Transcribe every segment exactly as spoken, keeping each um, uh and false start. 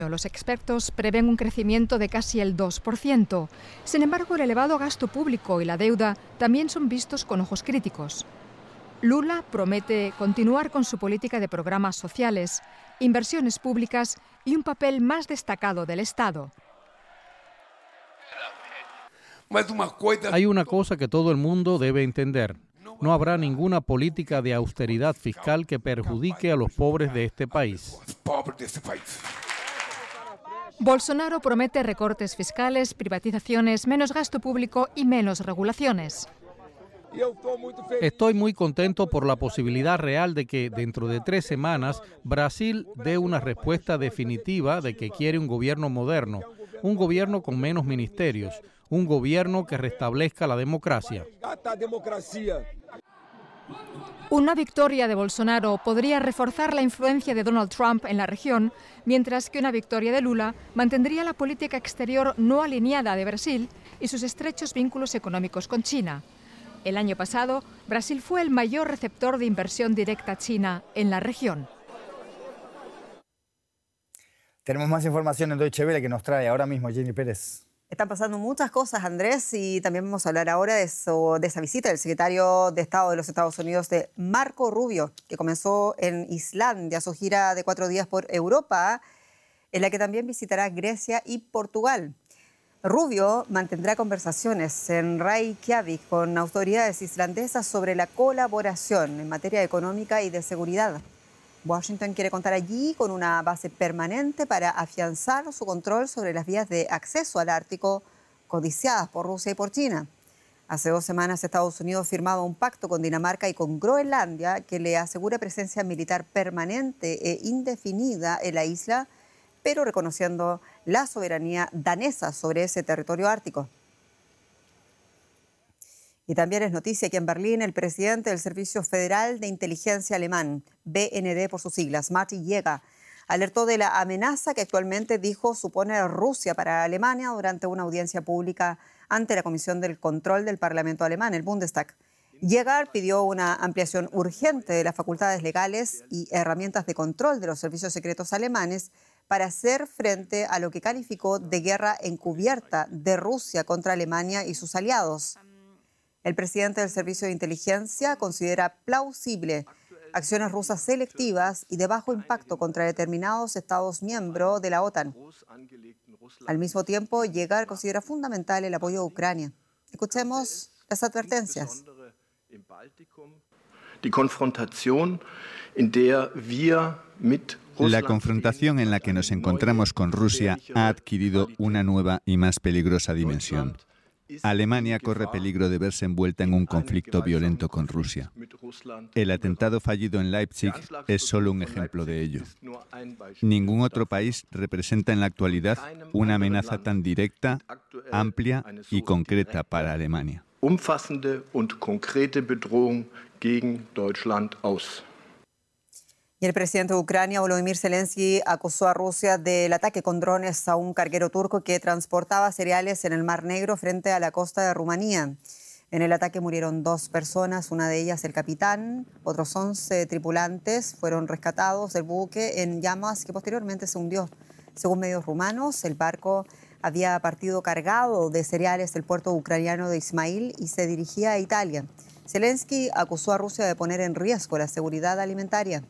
Los expertos prevén un crecimiento de casi el dos por ciento. Sin embargo, el elevado gasto público y la deuda también son vistos con ojos críticos. Lula promete continuar con su política de programas sociales, inversiones públicas y un papel más destacado del Estado. Hay una cosa que todo el mundo debe entender. No habrá ninguna política de austeridad fiscal que perjudique a los pobres de este país. Bolsonaro promete recortes fiscales, privatizaciones, menos gasto público y menos regulaciones. Estoy muy contento por la posibilidad real de que dentro de tres semanas Brasil dé una respuesta definitiva de que quiere un gobierno moderno, un gobierno con menos ministerios, un gobierno que restablezca la democracia. Una victoria de Bolsonaro podría reforzar la influencia de Donald Trump en la región, mientras que una victoria de Lula mantendría la política exterior no alineada de Brasil y sus estrechos vínculos económicos con China. El año pasado, Brasil fue el mayor receptor de inversión directa china en la región. Tenemos más información en Deutsche Welle que nos trae ahora mismo Jenny Pérez. Están pasando muchas cosas, Andrés, y también vamos a hablar ahora de, eso, de esa visita del secretario de Estado de los Estados Unidos, de Marco Rubio, que comenzó en Islandia su gira de cuatro días por Europa, en la que también visitará Grecia y Portugal. Rubio mantendrá conversaciones en Reykjavik con autoridades islandesas sobre la colaboración en materia económica y de seguridad. Washington quiere contar allí con una base permanente para afianzar su control sobre las vías de acceso al Ártico codiciadas por Rusia y por China. Hace dos semanas Estados Unidos firmaba un pacto con Dinamarca y con Groenlandia que le asegura presencia militar permanente e indefinida en la isla, pero reconociendo la soberanía danesa sobre ese territorio ártico. Y también es noticia que en Berlín el presidente del Servicio Federal de Inteligencia alemán, B N D por sus siglas, Martin Jäger, alertó de la amenaza que actualmente dijo supone Rusia para Alemania durante una audiencia pública ante la Comisión del Control del Parlamento alemán, el Bundestag. Jäger pidió una ampliación urgente de las facultades legales y herramientas de control de los servicios secretos alemanes para hacer frente a lo que calificó de guerra encubierta de Rusia contra Alemania y sus aliados. El presidente del Servicio de Inteligencia considera plausible acciones rusas selectivas y de bajo impacto contra determinados Estados miembros de la OTAN. Al mismo tiempo, Jäger considera fundamental el apoyo a Ucrania. Escuchemos las advertencias. La confrontación en la que nos encontramos con Rusia ha adquirido una nueva y más peligrosa dimensión. Alemania corre peligro de verse envuelta en un conflicto violento con Rusia. El atentado fallido en Leipzig es solo un ejemplo de ello. Ningún otro país representa en la actualidad una amenaza tan directa, amplia y concreta para Alemania. Umfassende und konkrete Bedrohung gegen Deutschland aus. Y el presidente de Ucrania, Volodymyr Zelensky, acusó a Rusia del ataque con drones a un carguero turco que transportaba cereales en el Mar Negro frente a la costa de Rumanía. En el ataque murieron dos personas, una de ellas el capitán. Otros once tripulantes fueron rescatados del buque en llamas que posteriormente se hundió. Según medios rumanos, el barco había partido cargado de cereales del puerto ucraniano de Ismail y se dirigía a Italia. Zelensky acusó a Rusia de poner en riesgo la seguridad alimentaria.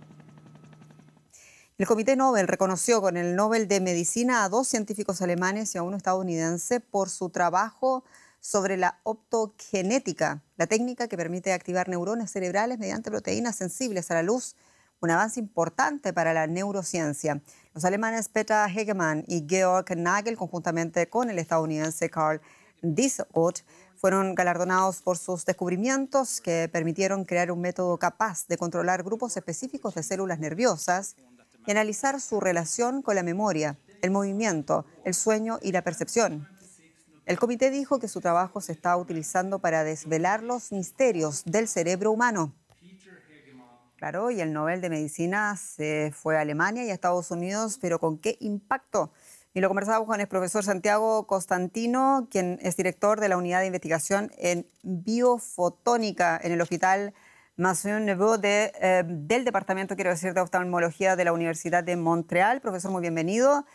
El Comité Nobel reconoció con el Nobel de Medicina a dos científicos alemanes y a uno estadounidense por su trabajo sobre la optogenética, la técnica que permite activar neuronas cerebrales mediante proteínas sensibles a la luz, un avance importante para la neurociencia. Los alemanes Peter Hegemann y Georg Nagel, conjuntamente con el estadounidense Carl Diesold, fueron galardonados por sus descubrimientos que permitieron crear un método capaz de controlar grupos específicos de células nerviosas y analizar su relación con la memoria, el movimiento, el sueño y la percepción. El comité dijo que su trabajo se está utilizando para desvelar los misterios del cerebro humano. Claro, y el Nobel de Medicina se fue a Alemania y a Estados Unidos, pero ¿con qué impacto? Y lo conversamos con el profesor Santiago Costantino, quien es director de la Unidad de Investigación en Biofotónica en el Hospital Mathieu Neveu de, eh, del Departamento, quiero decir, de Oftalmología de la Universidad de Montreal. Profesor, muy bienvenido.